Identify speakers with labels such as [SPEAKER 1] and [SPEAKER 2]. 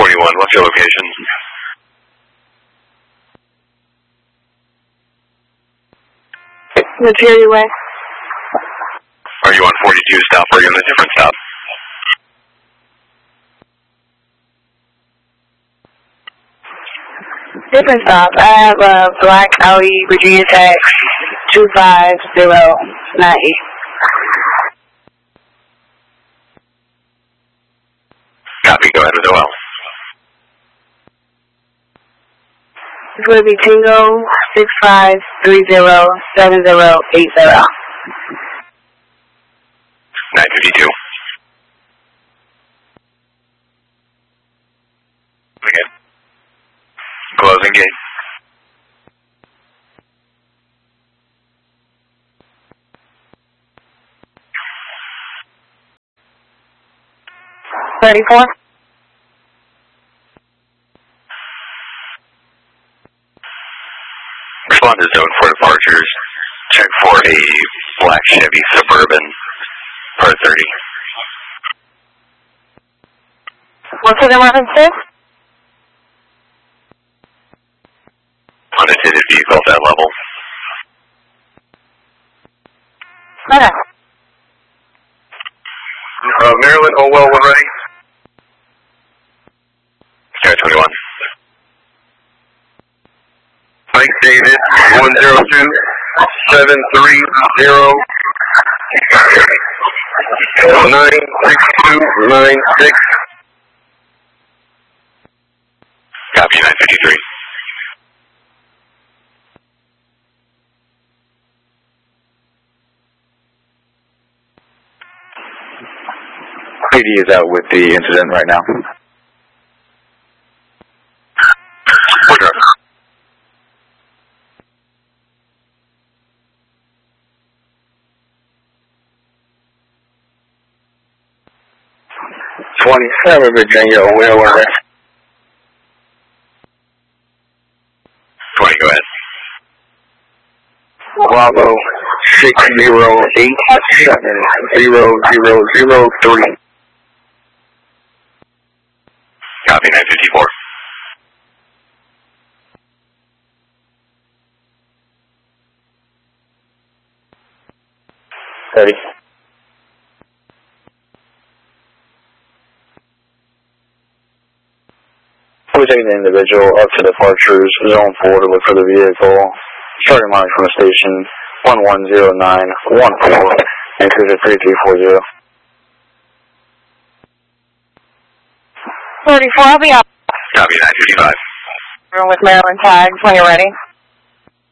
[SPEAKER 1] 921, what's your location?
[SPEAKER 2] Material Way.
[SPEAKER 1] Are you on 42 stop or are you on a different stop?
[SPEAKER 2] Different stop. I have a black Audi Virginia Tech 25098.
[SPEAKER 1] Copy, go ahead with OL.
[SPEAKER 2] It's going to be Tango 65307080.
[SPEAKER 1] 952. Okay. Closing gate.
[SPEAKER 2] $34.
[SPEAKER 1] Respond to zone 4 departures. Check for a black Chevy Suburban per 30.
[SPEAKER 2] What's the emergency?
[SPEAKER 1] Unattended vehicle at that level.
[SPEAKER 2] Okay.
[SPEAKER 1] Maryland, Howell, we're ready. Sky 21. Mike David, 102 730 96296. Copy, 953.
[SPEAKER 3] PD is out with the incident right now.
[SPEAKER 1] Roger.
[SPEAKER 3] '27 Virginia, where were they?
[SPEAKER 1] 20, go ahead.
[SPEAKER 3] Bravo 608700003.
[SPEAKER 1] Copy, 954.
[SPEAKER 3] Ready. We're taking the individual up to departures, zone 4 to look for the vehicle. Starting line from the station 110914 and cruiser 3340.
[SPEAKER 2] 34, I'll be up.
[SPEAKER 1] Copy, 955.
[SPEAKER 2] Room with Maryland tags when you're ready.